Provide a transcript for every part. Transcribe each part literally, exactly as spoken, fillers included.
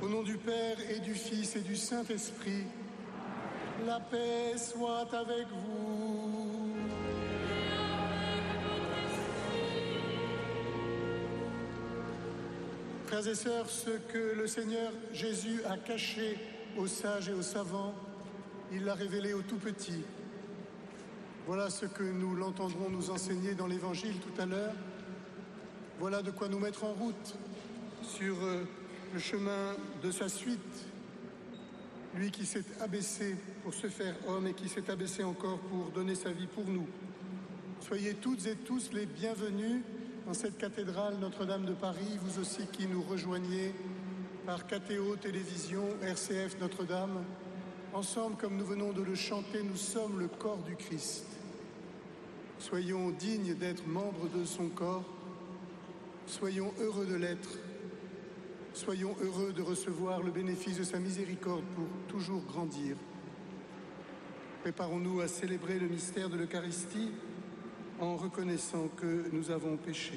Au nom du Père et du Fils et du Saint-Esprit, la paix soit avec vous. Frères et sœurs, ce que le Seigneur Jésus a caché aux sages et aux savants, il l'a révélé aux tout petits. Voilà ce que nous l'entendrons nous enseigner dans l'Évangile tout à l'heure. Voilà de quoi nous mettre en route sur le chemin de sa suite. Lui qui s'est abaissé pour se faire homme et qui s'est abaissé encore pour donner sa vie pour nous. Soyez toutes et tous les bienvenus dans cette cathédrale Notre-Dame de Paris, vous aussi qui nous rejoignez par K T O Télévision, R C F Notre-Dame. Ensemble, comme nous venons de le chanter, nous sommes le corps du Christ. Soyons dignes d'être membres de son corps. Soyons heureux de l'être. Soyons heureux de recevoir le bénéfice de sa miséricorde pour toujours grandir. Préparons-nous à célébrer le mystère de l'Eucharistie en reconnaissant que nous avons péché.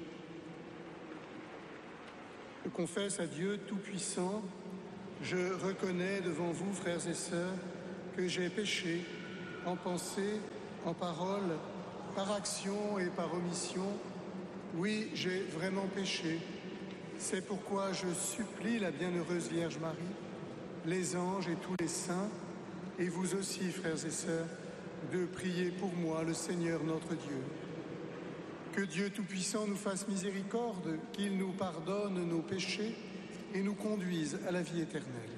Je confesse à Dieu Tout-Puissant, je reconnais devant vous, frères et sœurs, que j'ai péché en pensée, en parole, par action et par omission. Oui, j'ai vraiment péché. C'est pourquoi je supplie la bienheureuse Vierge Marie, les anges et tous les saints, et vous aussi, frères et sœurs, de prier pour moi, le Seigneur notre Dieu. Que Dieu Tout-Puissant nous fasse miséricorde, qu'il nous pardonne nos péchés et nous conduise à la vie éternelle.